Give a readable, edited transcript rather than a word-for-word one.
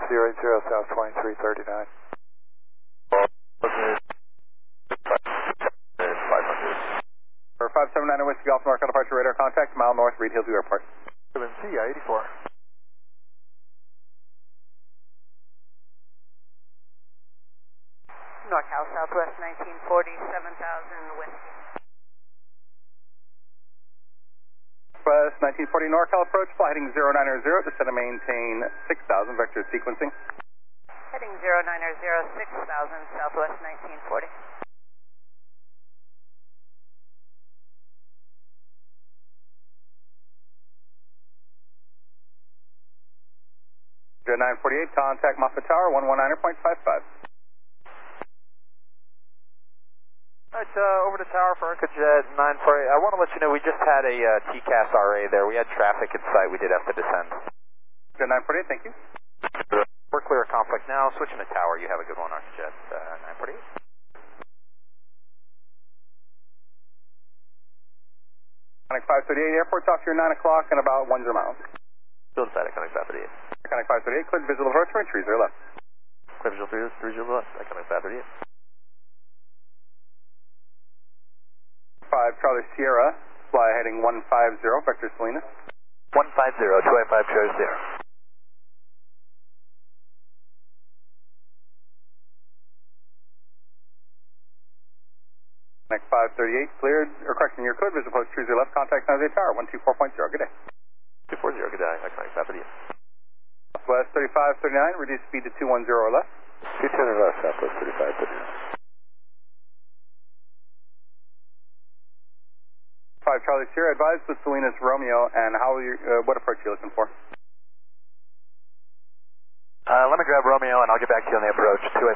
080 South 2339. For 579 Whiskey Golf North, departure radar contact, mile north, Reed Hillview Airport. C, 84. NorCal Southwest 1940, 7,000 Whiskey. West 1940 NorCal approach, fly heading 090, descend and maintain 6,000, vector sequencing. Heading 090, 6,000, Southwest 1940. 948, contact Moffett Tower, 119.55. Alright, over to Tower for Jet 948. I want to let you know we just had a TCAS RA there. We had traffic in sight. We did have to descend. Jet 948, thank you. We're clear of conflict now. Switching to Tower. You have a good one, Jet 948. Connect 538, airport talk to your 9 o'clock and about 10 miles. Still inside at Connect 538. Connect 538, cleared visual approach, range 30 left. Clear visual 30 left, Connect 538. 5 Charlie Sierra, fly heading 150, vector Salinas. 150, 285 Charlie Sierra. Connect 538, cleared, or correction, your cleared visual approach, 30 left, contact San Jose Tower, 124.0, good day. 240, good day, Connect 538. Southwest 3539, reduce speed to 210 or less. 210 or less, Southwest 3539. 5 Charlie Sierra, advise with Salinas Romeo, and how will you, what approach are you looking for? Let me grab Romeo and I'll get back to you on the approach.